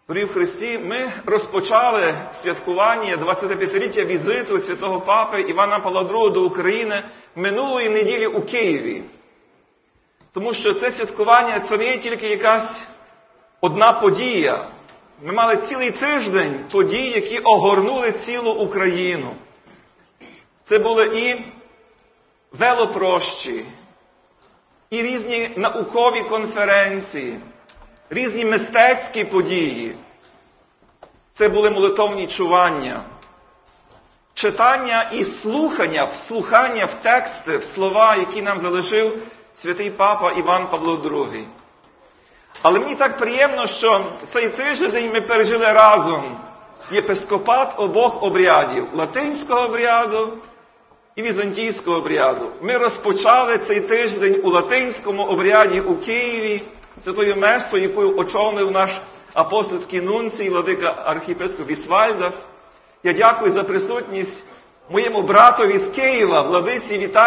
Дорогі в Христі, ми розпочали святкування 25-річчя візиту святого Папи Івана Павла II до України минулої неділі у Києві. Тому що це святкування – це не є тільки якась одна подія. Ми мали цілий тиждень подій, які огорнули цілу Україну. Це були і велопрощі, і різні наукові конференції, різні мистецькі події. Це були молитовні чування, читання і вслухання в тексти, в слова, які нам залишив святий Папа Іван Павло II. Але мені так приємно, що цей тиждень ми пережили разом єпископат обох обрядів – латинського обряду і візантійського обряду. Ми розпочали цей тиждень у латинському обряді у Києві, святою месою, яку очолив наш апостольський нунцій, владика архієпископ Вісвальдас. Я дякую за присутність моєму братові з Києва, владиці Віталію